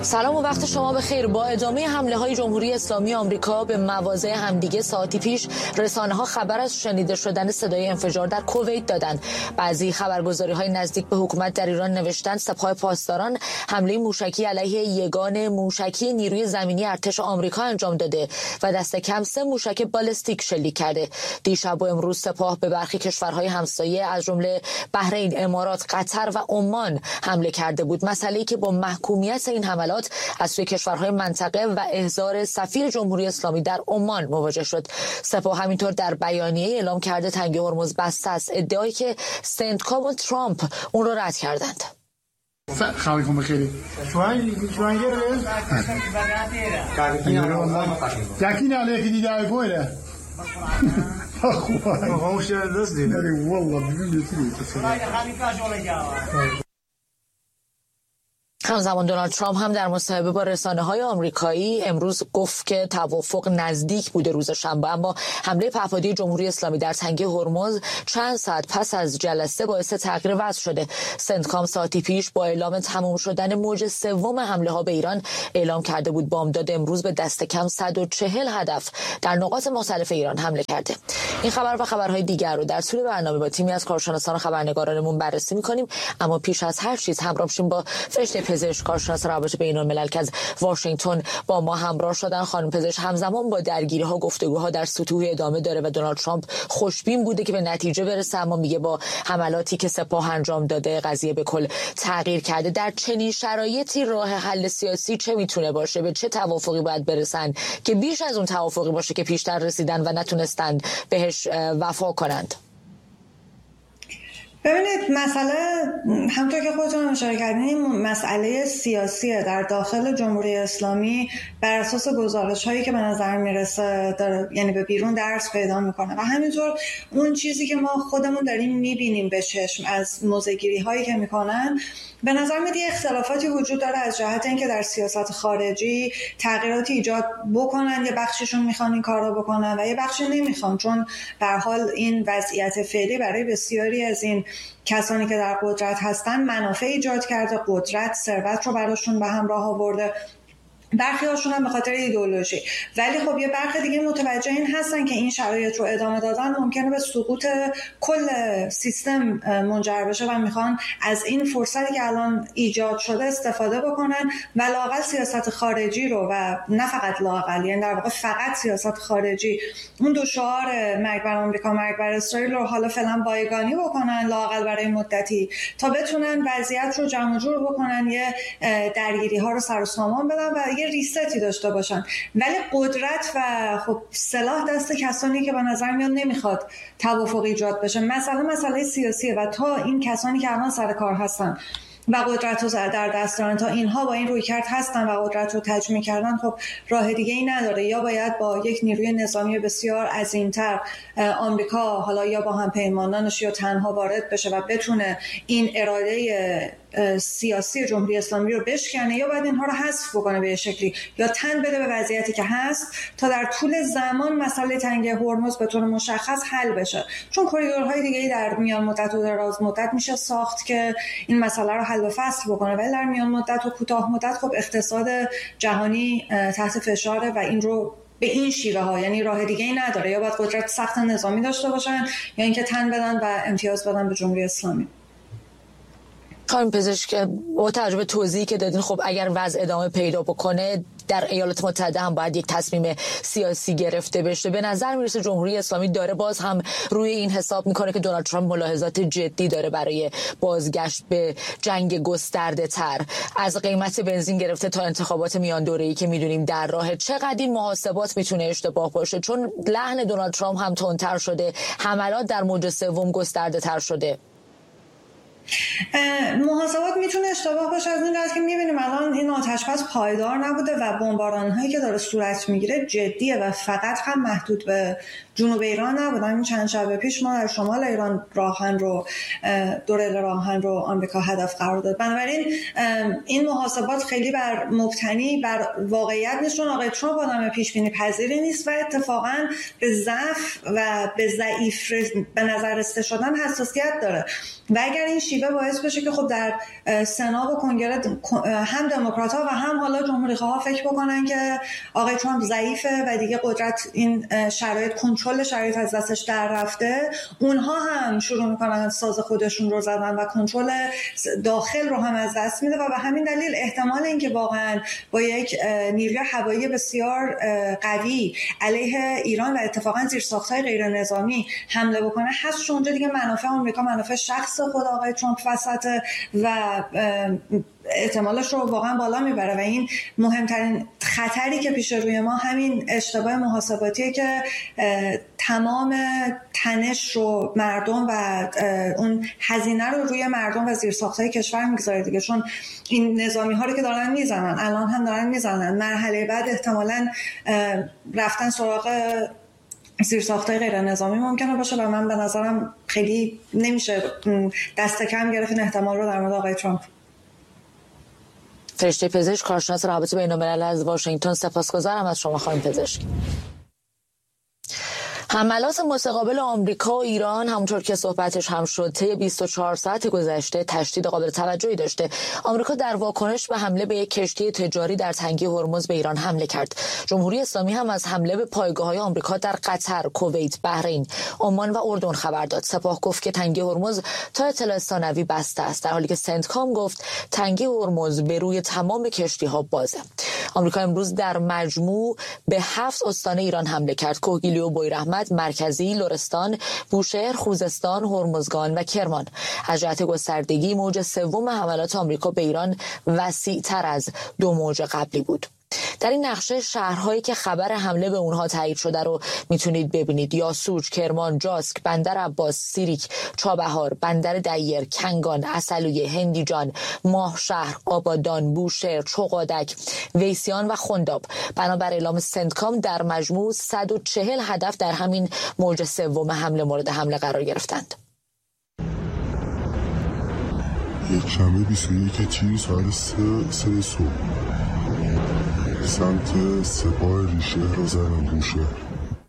سلام و وقت شما بخیر. با ادامه حمله های جمهوری اسلامی آمریکا به مواضع همدیگه ساعتی پیش رسانه ها خبر از شنیده شدن صدای انفجار در کویت دادند. بعضی خبرگزاری های نزدیک به حکومت در ایران نوشتند سپاه پاسداران حمله موشکی علیه یگان موشکی نیروی زمینی ارتش آمریکا انجام داده و دست کم 3 موشک بالستیک شلیک کرده. دیشب و امروز سپاه به برخی کشورهای همسایه از جمله بحرین، امارات، قطر و عمان حمله کرده بود. مسئله‌ای که با محکومیت این حملات از سوی کشورهای منطقه و احضار سفیر جمهوری اسلامی در عمان مواجه شد. سپاه همینطور در بیانیه اعلام کرده تنگه هرمز بسته است، ادعایی که سنتکام و ترامپ اون رو رد کردند. خواهیکم بخیری شوان گره یکی علیه که دیده های گویره خواه دست دیده والله همزمان دونالد ترامپ هم در مصاحبه با رسانه‌های آمریکایی امروز گفت که توافق نزدیک بوده روز شنبه، اما حمله پهپادی جمهوری اسلامی در تنگه هرمز چند ساعت پس از جلسه باعث تغییر وضع شده. سنتکام ساعتی پیش با اعلام تمام شدن موج سوم حمله ها به ایران اعلام کرده بود بامداد امروز به دست کم 140 هدف در نقاط مختلف ایران حمله کرده. این خبر و خبرهای دیگر رو در طول برنامه با تیمی از کارشناسان و خبرنگارانمون بررسی می‌کنیم، اما پیش از هر چیز همراه شیم با فرشته پزشک کارشناس روابط بین‌الملل که از واشنگتن با ما همراه شدن. خانم پزشک همزمان با درگیری‌ها گفتگوها در سطوح ادامه داره و دونالد ترامپ خوشبین بوده که به نتیجه برسه، اما میگه با حملاتی که سپاه انجام داده قضیه به کل تغییر کرده. در چنین شرایطی راه حل سیاسی چه میتونه باشه؟ به چه توافقی باید برسن که بیش از اون توافقی باشه که پیشتر رسیدن و نتونستن بهش وفا کنند؟ ببینید، مسئله همونطور که خودتون اشاره کردین مسئله سیاسیه در داخل جمهوری اسلامی بر اساس گزارش‌هایی که به نظر میرسه داره، یعنی به بیرون درس پیدا میکنه و همینطور اون چیزی که ما خودمون داریم میبینیم به چشم از موضع‌گیری‌هایی که میکنن، به نظر میاد اختلافاتی وجود داره از جهت اینکه در سیاست خارجی تغییراتی ایجاد بکنن. یه بخششون میخوان این کارو بکنن و یه بخشی نمیخوان، چون به هر حال این وضعیت فعلی برای بسیاری از این کسانی که در قدرت هستن منافع ایجاد کرده، قدرت، ثروت رو براشون به همراه آورده. برخی هاشون هم به خاطر ایدئولوژی، ولی خب یه برخی دیگه متوجه این هستن که این شرایط رو ادامه دادن ممکنه به سقوط کل سیستم منجر بشه و میخوان از این فرصتی که الان ایجاد شده استفاده بکنن و لااقل سیاست خارجی رو و نه فقط لااقل، یعنی در واقع فقط سیاست خارجی، اون دو شعار مرگ بر آمریکا مرگ بر اسرائیل رو حالا فعلا بایگانی بکنن لااقل برای مدتی تا بتونن وضعیت رو جمع جور بکنن، یه درگیری ها رو سر و سامان بدن و یه ریستی داشته باشن. ولی قدرت و خب سلاح دست کسانی که به نظر میاد نمیخواد توافق ایجاد بشه. مسئله سیاسیه و تا این کسانی که الان سر کار هستن و قدرت رو در دست دارن، تا اینها با این رویکرد هستن و قدرت رو تجمیع کردن، خب راه دیگه ای نداره. یا باید با یک نیروی نظامی بسیار عظیم‌تر آمریکا حالا یا با هم پیمانانش یا تنها وارد بشه و بتونه این اراده سیاسی جمهوری اسلامی رو بشکنه، یا باید اینها رو حذف بکنه به شکلی یا تن بده به وضعیتی که هست تا در طول زمان مسئله تنگه هرمز به طور مشخص حل بشه. چون کریدورهای دیگه‌ای در میان مدت و دراز مدت میشه ساخت که این مسئله رو حل و فصل بکنه، ولی در میان مدت و کوتاه مدت خب اقتصاد جهانی تحت فشاره و این رو به این شیوه ها، یعنی راه دیگه ای نداره. یا باید قدرت سخت نظامی داشته باشن یا اینکه تن بدن و امتیاز بدن به جمهوری اسلامی. خانم پزشک، با توجه به توضیحی که دادین، خب اگر وضع ادامه پیدا بکنه در ایالات متحده هم باید یک تصمیم سیاسی گرفته بشه. به نظر میرسه جمهوری اسلامی داره باز هم روی این حساب میکنه که دونالد ترامپ ملاحظات جدی داره برای بازگشت به جنگ گسترده تر، از قیمت بنزین گرفته تا انتخابات میان دوره‌ای که میدونیم در راه. چقدر این محاسبات میتونه اشتباه باشه؟ چون لحن دونالد ترامپ هم تندتر شده، حملات در موج سوم گسترده تر شده. محاسبات میتونه اشتباه باشه از این جهت که میبینیم الان این آتش‌بس پایدار نبوده و بمباران‌هایی که داره صورت میگیره جدیه و فقط هم محدود به جنوب ایران نبودن. این چند شب پیش ما در شمال ایران دو ریل راهن رو آمریکا هدف قرار داد. بنابراین این محاسبات خیلی مبتنی بر واقعیت نیست، چون آقای ترامپ آدم پیش بینی پذیری نیست و اتفاقا به ضعف و به ضعیف به نظر رسیده شدن حساسیت داره. و اگر این شیوه باعث بشه که خب در سنا و کنگره هم دموکرات‌ها و هم حالا جمهوری‌خواها فکر بکنن که آقای ترامپ ضعیفه و دیگه قدرت این کنترل شرایط از دستش در رفته، اونها هم شروع میکنن ساز خودشون رو زدن و کنترل داخل رو هم از دست میده و به همین دلیل احتمال اینکه واقعا با یک نیروی هوایی بسیار قوی علیه ایران و اتفاقا زیرساخت‌های غیر نظامی حمله بکنه هست، چون اونجا دیگه منافع آمریکا، منافع شخص خود آقای ترامپ وسطه و احتمالش رو واقعا بالا میبره و این مهمترین خطری که پیش روی ما همین اشتباه محاسباتیه که تمام تنش رو مردم و اون هزینه رو روی مردم و زیرساخت‌های کشور میگذاره دیگه، چون این نظامی ها رو که دارن میزنن، الان هم دارن میزنن، مرحله بعد احتمالاً رفتن سراغ زیرساخت‌های غیر نظامی ممکنه باشه و من به نظرم خیلی نمیشه دست کم گرفت این احتمال رو در مورد آقای ترامپ. فرشته پزشک، کارشناس روابط بین‌الملل از واشنگتن، سپاسگزارم از شما خانم پزشک. حملات متقابل آمریکا و ایران همونطور که صحبتش هم شد طی 24 ساعت گذشته تشدید قابل توجهی داشته. آمریکا در واکنش به حمله به یک کشتی تجاری در تنگه هرمز به ایران حمله کرد. جمهوری اسلامی هم از حمله به پایگاه‌های آمریکا در قطر، کویت، بحرین، عمان و اردن خبر داد. سپاه گفت که تنگه هرمز تا اطلاع ثانوی بسته است، در حالی که سنتکام گفت تنگه هرمز به روی تمام کشتی‌ها بازه. آمریکا امروز در مجموع به 7 استان ایران حمله کرد: کوهگیلو، بویراحمد، مرکزی، لرستان، بوشهر، خوزستان، هرمزگان و کرمان. از جهت گستردگی موج سوم حملات آمریکا به ایران وسیع‌تر از 2 موج قبلی بود. در این نقشه شهرهایی که خبر حمله به اونها تایید شده رو میتونید ببینید: یاسوج، کرمان، جاسک، بندر عباس، سیریک، چابهار، بندر دیر، کنگان، عسلویه، هندیجان، ماهشهر، آبادان، بوشهر، چوقادک، ویسیان و خنداب. بنابر اعلام سنتکام در مجموع 140 هدف در همین موج سوم حمله مورد حمله قرار گرفتند. یکشنبه 21 تیر ساعت 3 صبح سمت سپاه ریشه را زدن بوشهر.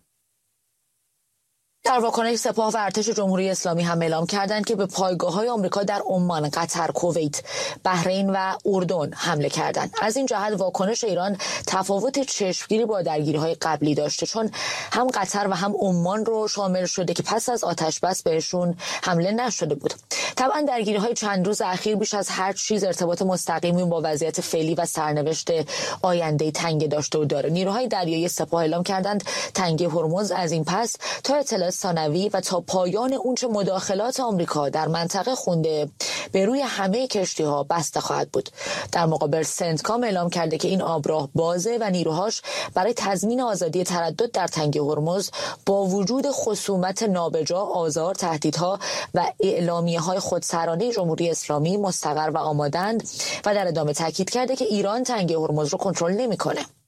در واکنش سپاه و ارتش جمهوری اسلامی هم اعلام کردند که به پایگاه‌های آمریکا در عمان، قطر، کویت، بحرین و اردن حمله کردند. از این جهت واکنش ایران تفاوت چشمگیری با درگیری‌های قبلی داشته، چون هم قطر و هم عمان رو شامل شده که پس از آتش‌بس بهشون حمله نشده بود. طبعا درگیری‌های چند روز اخیر بیش از هر چیز ارتباط مستقیمی با وضعیت فعلی و سرنوشت آینده تنگه داشته و داره. نیروهای دریایی سپاه اعلام کردند تنگه هرمز از این پس تا اطلاع ثانوی و تا پایان اونچه مداخلات آمریکا در منطقه خونده به روی همه کشتی‌ها بسته خواهد بود. در مقابل سنتکام اعلام کرده که این آبراه بازه و نیروهاش برای تضمین آزادی تردد در تنگه هرمز با وجود خصومت نابجا، آزار، تهدیدها و اعلامیه‌های خودسرانه جمهوری اسلامی مستقر و آمادند و در ادامه تاکید کرده که ایران تنگه هرمز رو کنترل نمی‌کنه.